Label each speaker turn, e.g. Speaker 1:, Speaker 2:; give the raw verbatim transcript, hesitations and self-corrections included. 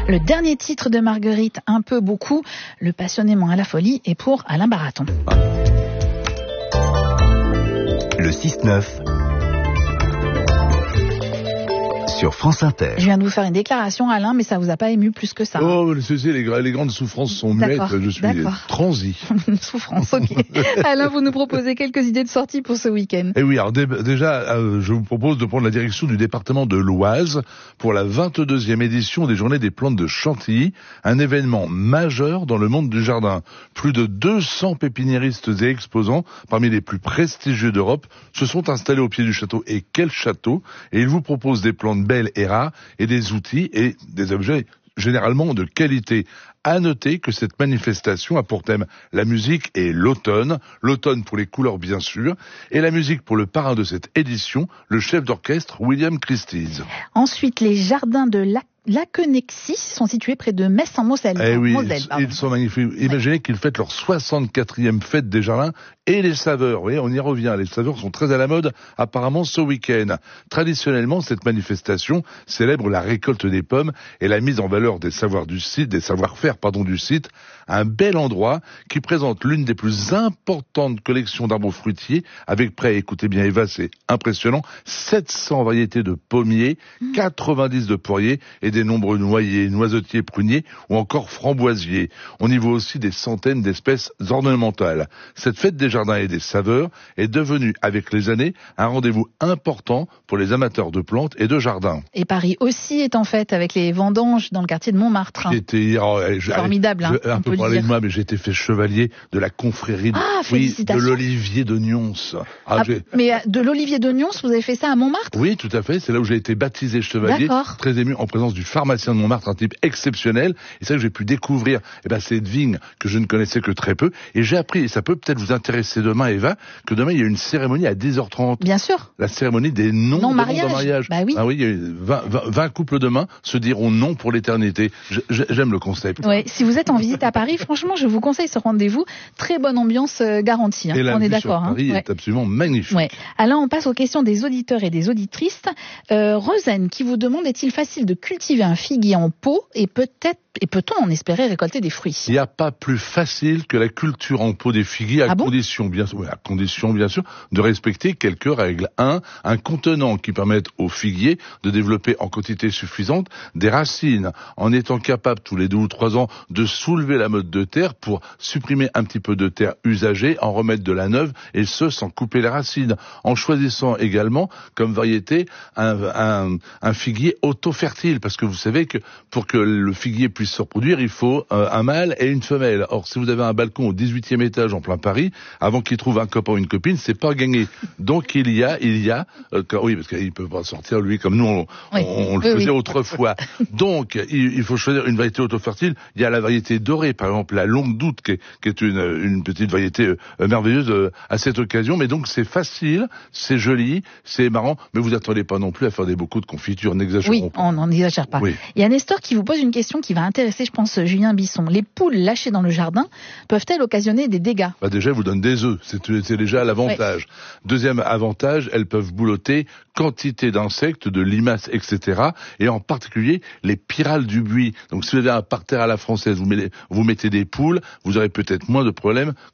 Speaker 1: Le dernier titre de Marguerite, Un peu beaucoup, Le passionnément à la folie, est pour Alain Baraton.
Speaker 2: Le six neuf sur France Inter.
Speaker 1: Je viens de vous faire une déclaration, Alain, mais ça vous a pas ému plus que ça.
Speaker 3: Oh, hein. c'est, c'est, les, les grandes souffrances sont muettes, je suis transi.
Speaker 1: Souffrance, ok. Alain, vous nous proposez quelques idées de sortie pour ce week-end.
Speaker 3: Eh oui, alors dé- déjà, euh, je vous propose de prendre la direction du département de l'Oise pour la vingt-deuxième édition des Journées des plantes de Chantilly, un événement majeur dans le monde du jardin. Plus de deux cents pépiniéristes et exposants, parmi les plus prestigieux d'Europe, se sont installés au pied du château. Et quel château! Et ils vous proposent des plantes belles et rares, et des outils et des objets généralement de qualité. À noter que cette manifestation a pour thème la musique et l'automne, l'automne pour les couleurs bien sûr, et la musique pour le parrain de cette édition, le chef d'orchestre William Christie.
Speaker 1: Ensuite, les jardins de la Laquenexis sont situés près de Metz en Moselle.
Speaker 3: Eh oui,
Speaker 1: Moselle,
Speaker 3: ils, ils sont magnifiques. Imaginez ouais. qu'ils fêtent leur soixante-quatrième fête des jardins et les saveurs. Vous voyez, on y revient. Les saveurs sont très à la mode apparemment ce week-end. Traditionnellement, cette manifestation célèbre la récolte des pommes et la mise en valeur des savoirs du site, des savoir-faire, pardon, du site. Un bel endroit qui présente l'une des plus importantes collections d'arbres fruitiers avec près, écoutez bien Eva, c'est impressionnant, sept cents variétés de pommiers, mmh. quatre-vingt-dix de poiriers et des nombreux noyers, noisetiers, pruniers ou encore framboisiers. On y voit aussi des centaines d'espèces ornementales. Cette fête des jardins et des saveurs est devenue, avec les années, un rendez-vous important pour les amateurs de plantes et de jardins.
Speaker 1: Et Paris aussi est en fête avec les vendanges dans le quartier de Montmartre.
Speaker 3: J'étais, oh, je,
Speaker 1: formidable,
Speaker 3: je,
Speaker 1: hein,
Speaker 3: un peu parler de moi, mais j'ai été fait chevalier de la confrérie de,
Speaker 1: ah,
Speaker 3: oui, de l'Olivier de Nyons.
Speaker 1: Ah, ah, mais de l'Olivier de Nyons, vous avez fait ça à Montmartre?
Speaker 3: Oui, tout à fait. C'est là où j'ai été baptisé chevalier.
Speaker 1: D'accord.
Speaker 3: Très ému en présence du pharmacien de Montmartre, un type exceptionnel. Et c'est là que j'ai pu découvrir eh ben, cette vigne que je ne connaissais que très peu. Et j'ai appris, et ça peut peut-être vous intéresser demain, Eva, que demain il y a une cérémonie à dix heures trente.
Speaker 1: Bien sûr.
Speaker 3: La cérémonie des noms
Speaker 1: non
Speaker 3: de
Speaker 1: mariage.
Speaker 3: mariage.
Speaker 1: Bah oui.
Speaker 3: Ah oui, il y a vingt, vingt, vingt couples demain se diront non pour l'éternité. Je, j'aime le concept.
Speaker 1: Ouais, si vous êtes en visite à Paris, franchement, je vous conseille ce rendez-vous. Très bonne ambiance euh, garantie. Hein.
Speaker 3: Et la
Speaker 1: on
Speaker 3: vue
Speaker 1: est d'accord.
Speaker 3: sur Paris
Speaker 1: hein.
Speaker 3: est ouais. absolument magnifique.
Speaker 1: Ouais. Alors, on passe aux questions des auditeurs et des auditrices. Euh, Rosen qui vous demande, est-il facile de cultiver un figuier en pot et peut-être et peut-on en espérer récolter des fruits?
Speaker 3: Il n'y a pas plus facile que la culture en pot des figuiers à
Speaker 1: ah
Speaker 3: condition,
Speaker 1: bon
Speaker 3: bien sûr, à condition bien sûr de respecter quelques règles. Un, un contenant qui permette aux figuiers de développer en quantité suffisante des racines, en étant capable tous les deux ou trois ans de soulever la motte de terre pour supprimer un petit peu de terre usagée, en remettre de la neuve, et ce sans couper les racines. En choisissant également comme variété un, un, un figuier auto-fertile, parce que vous savez que pour que le figuier puisse se reproduire, il faut euh, un mâle et une femelle. Or, si vous avez un balcon au dix-huitième étage en plein Paris, avant qu'il trouve un copain ou une copine, c'est pas gagné. Donc il y a, il y a, euh, quand, oui, parce qu'il peut pas sortir lui comme nous on,
Speaker 1: oui.
Speaker 3: on, on le
Speaker 1: oui,
Speaker 3: faisait
Speaker 1: oui.
Speaker 3: autrefois. Donc il, il faut choisir une variété auto-fertile. Il y a la variété dorée, par exemple la longue doute, qui est, qui est une, une petite variété euh, merveilleuse euh, à cette occasion. Mais donc c'est facile, c'est joli, c'est marrant, mais vous attendez pas non plus à faire des beaucoup de confitures, n'exagérons
Speaker 1: oui,
Speaker 3: pas.
Speaker 1: on n'en exagère pas.
Speaker 3: Oui.
Speaker 1: Il y a Nestor qui vous pose une question qui va intéresser, je pense, Julien Bisson. Les poules lâchées dans le jardin peuvent-elles occasionner des dégâts?
Speaker 3: Bah déjà, elles vous donnent des œufs, c'est, c'est déjà l'avantage. Ouais. Deuxième avantage, elles peuvent boulotter quantité d'insectes, de limaces, et cetera. Et en particulier, les pyrales du buis. Donc si vous avez un parterre à la française, vous mettez, vous mettez des poules, vous aurez peut-être moins de problèmes